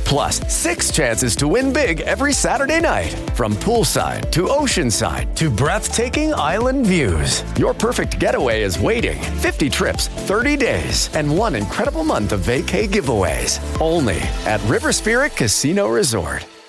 Plus, 6 chances to win big every Saturday night. From poolside to oceanside to breathtaking island views. Your perfect getaway is waiting. 50 trips, 30 days, and one incredible month of vacay giveaways. Only at River Spirit Casino Resort.